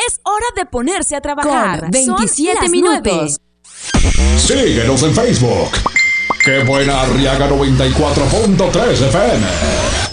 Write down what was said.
Es hora de ponerse a trabajar. Con 27 minutos. Síguenos en Facebook. Qué buena Arriaga 94.3 FM.